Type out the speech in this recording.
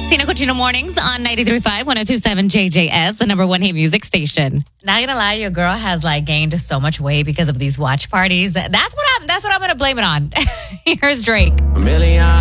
Tina Cochino Mornings on 93.5, 102.7 JJS, the number one hit music station. Not gonna lie, your girl has gained so much weight because of these watch parties. That's what I'm gonna blame it on. Here's Drake. A million